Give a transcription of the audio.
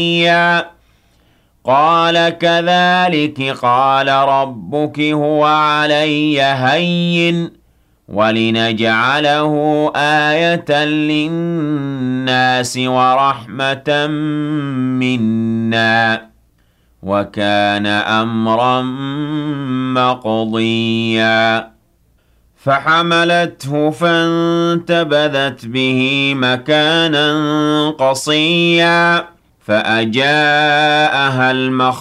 قال كذلك قال ربك هو علي هين ولنجعله آية للناس ورحمة منا وكان أمرا مقضيا فحملته فانتبذت به مكانا قصيا فأجاءها المخاض